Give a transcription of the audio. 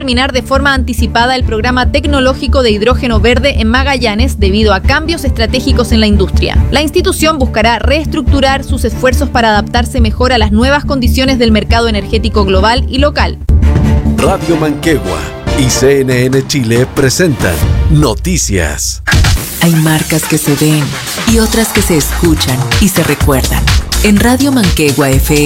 terminar de forma anticipada el programa tecnológico de hidrógeno verde en Magallanes debido a cambios estratégicos en la industria. La institución buscará reestructurar sus esfuerzos para adaptarse mejor a las nuevas condiciones del mercado energético global y local. Radio Manquehue y CNN Chile presentan Noticias. Hay marcas que se ven y otras que se escuchan y se recuerdan. En Radio Manquehue FM